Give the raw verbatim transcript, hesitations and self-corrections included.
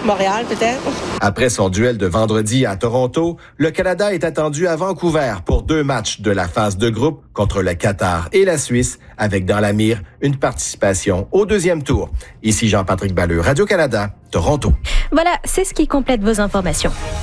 Montréal, peut-être. Après son duel de vendredi à Toronto, le Canada est attendu à Vancouver pour deux matchs de la phase de groupe contre le Qatar et la Suisse, avec dans la mire une participation au deuxième tour. Ici Jean-Patrick Balleux, Radio-Canada, Toronto. Voilà, c'est ce qui complète vos informations.